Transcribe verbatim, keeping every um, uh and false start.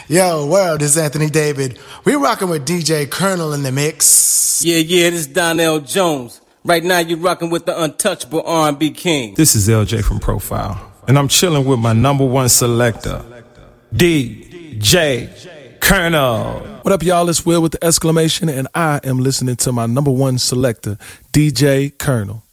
Yo, world, this is Anthony David. We rocking with D J Colonel in the mix. Yeah, yeah, this is Donnell Jones. Right now you're rocking with the untouchable R and B king. This is L J from Profile, and I'm chilling with my number one selector, D J Colonel. What up, y'all? It's Will with the exclamation, and I am listening to my number one selector, D J Colonel.